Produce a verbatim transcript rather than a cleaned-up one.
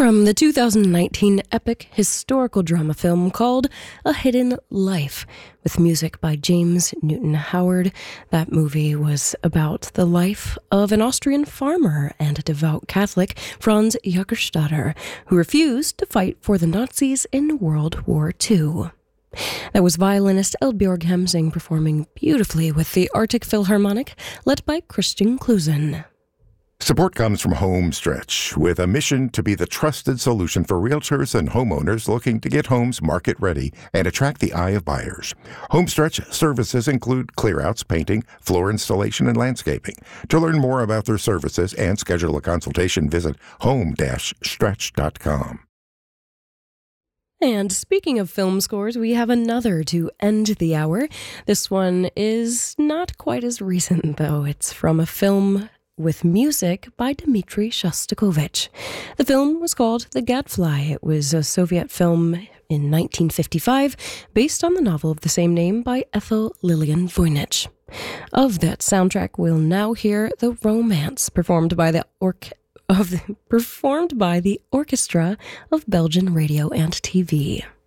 From the two thousand nineteen epic historical drama film called A Hidden Life, with music by James Newton Howard. That movie was about the life of an Austrian farmer and a devout Catholic, Franz Jägerstätter, who refused to fight for the Nazis in World War Two. That was violinist Eldbjørg Hemsing performing beautifully with the Arctic Philharmonic, led by Christian Klusen. Support comes from Homestretch, with a mission to be the trusted solution for realtors and homeowners looking to get homes market-ready and attract the eye of buyers. Homestretch services include clearouts, painting, floor installation, and landscaping. To learn more about their services and schedule a consultation, visit home dash stretch dot com. And speaking of film scores, we have another to end the hour. This one is not quite as recent, though. It's from a film with music by Dmitri Shostakovich. The film was called The Gadfly. It was a Soviet film in nineteen fifty-five, based on the novel of the same name by Ethel Lillian Voynich. Of that soundtrack, we'll now hear The Romance, performed by the orc- of the, performed by the Orchestra of Belgian Radio and T V.